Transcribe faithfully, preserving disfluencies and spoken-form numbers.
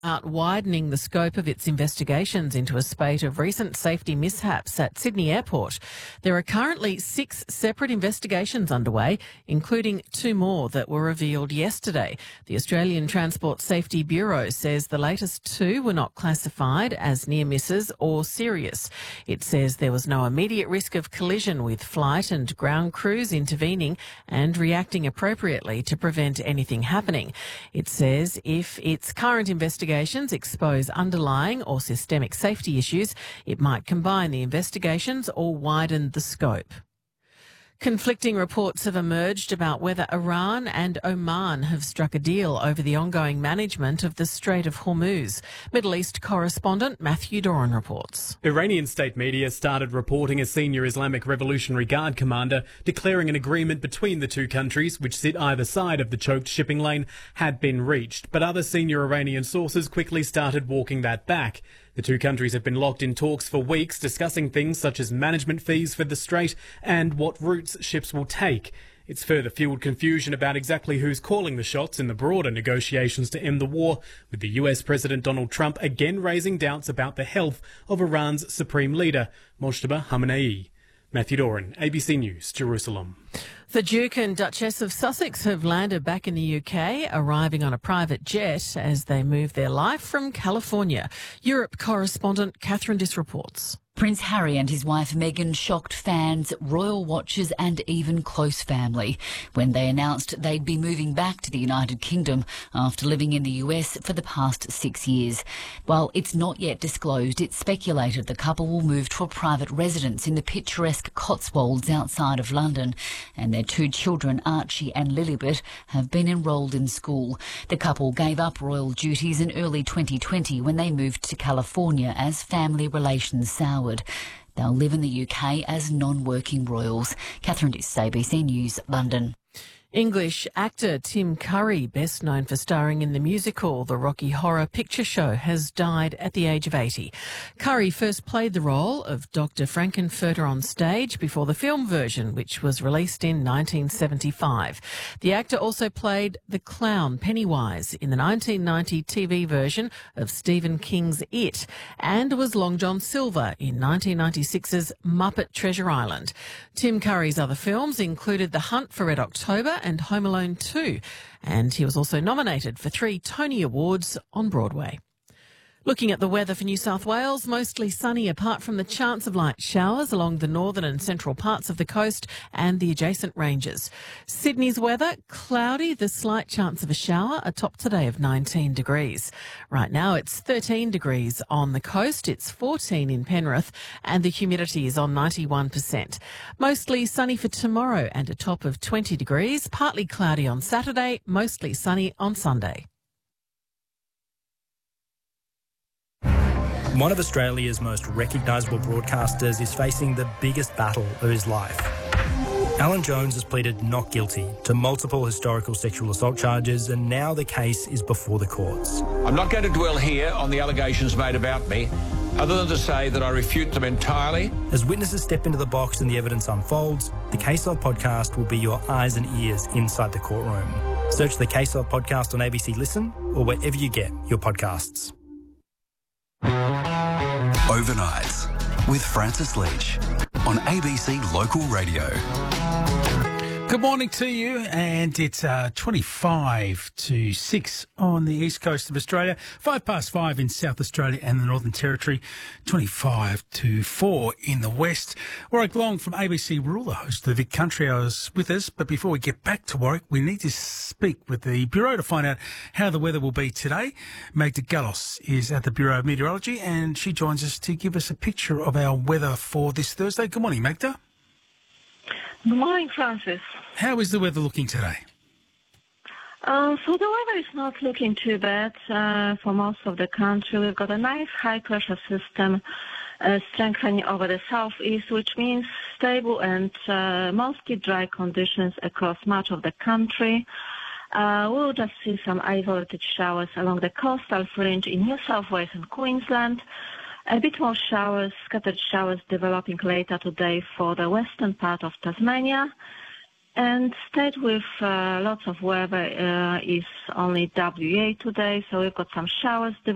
out widening the scope of its investigations into a spate of recent safety mishaps at Sydney Airport. There are currently six separate investigations underway, including two more that were revealed yesterday. The Australian Transport Safety Bureau says the latest two were not classified as near misses or serious. It says there was no immediate risk of collision, with flight and ground crews intervening and reacting appropriately to prevent anything happening. It says if its current investigations expose underlying or systemic safety issues, it might combine the investigations or widen the scope. Conflicting reports have emerged about whether Iran and Oman have struck a deal over the ongoing management of the Strait of Hormuz. Middle East correspondent Matthew Doran reports. Iranian state media started reporting a senior Islamic Revolutionary Guard commander declaring an agreement between the two countries, which sit either side of the choked shipping lane, had been reached. But other senior Iranian sources quickly started walking that back. The two countries have been locked in talks for weeks, discussing things such as management fees for the strait and what routes ships will take. It's further fueled confusion about exactly who's calling the shots in the broader negotiations to end the war, with the U S President Donald Trump again raising doubts about the health of Iran's supreme leader, Mojtaba Khamenei. Matthew Doran, A B C News, Jerusalem. The Duke and Duchess of Sussex have landed back in the U K, arriving on a private jet as they move their life from California. Europe correspondent Catherine Diss reports. Prince Harry and his wife Meghan shocked fans, royal watchers and even close family when they announced they'd be moving back to the United Kingdom after living in the U S for the past six years. While it's not yet disclosed, it's speculated the couple will move to a private residence in the picturesque Cotswolds outside of London, and their two children, Archie and Lilibet, have been enrolled in school. The couple gave up royal duties in early twenty twenty when they moved to California as family relations soured. They'll live in the U K as non-working royals. Catherine Diss, A B C News, London. English actor Tim Curry, best known for starring in the musical The Rocky Horror Picture Show, has died at the age of eighty. Curry first played the role of Doctor Frankenfurter on stage before the film version, which was released in nineteen seventy-five. The actor also played the clown Pennywise in the nineteen ninety T V version of Stephen King's It, and was Long John Silver in nineteen ninety-six's Muppet Treasure Island. Tim Curry's other films included The Hunt for Red October and Home Alone two, and he was also nominated for three Tony Awards on Broadway. Looking at the weather for New South Wales, mostly sunny apart from the chance of light showers along the northern and central parts of the coast and the adjacent ranges. Sydney's weather, cloudy, the slight chance of a shower, a top today of nineteen degrees. Right now it's thirteen degrees on the coast, it's fourteen in Penrith, and the humidity is on ninety-one percent. Mostly sunny for tomorrow and a top of twenty degrees, partly cloudy on Saturday, mostly sunny on Sunday. One of Australia's most recognisable broadcasters is facing the biggest battle of his life. Alan Jones has pleaded not guilty to multiple historical sexual assault charges, and now the case is before the courts. I'm not going to dwell here on the allegations made about me, other than to say that I refute them entirely. As witnesses step into the box and the evidence unfolds, the Case Log podcast will be your eyes and ears inside the courtroom. Search the Case Log podcast on A B C Listen or wherever you get your podcasts. Overnights with Francis Leach on A B C Local Radio. Good morning to you, and it's uh, twenty-five to six on the east coast of Australia, five past five in South Australia and the Northern Territory, twenty-five to four in the west. Warwick Long from A B C Rural, the host of the Vic Country Hour, is with us. But before we get back to Warwick, we need to speak with the Bureau to find out how the weather will be today. Magda Gallos is at the Bureau of Meteorology, and she joins us to give us a picture of our weather for this Thursday. Good morning, Magda. Good morning, Francis. How is the weather looking today? Uh, so the weather is not looking too bad uh, for most of the country. We've got a nice high-pressure system uh, strengthening over the southeast, which means stable and uh, mostly dry conditions across much of the country. Uh, we'll just see some isolated showers along the coastal fringe in New South Wales and Queensland. A bit more showers, scattered showers developing later today for the western part of Tasmania. And state with uh, lots of weather uh, is only W A today, so we've got some showers developing.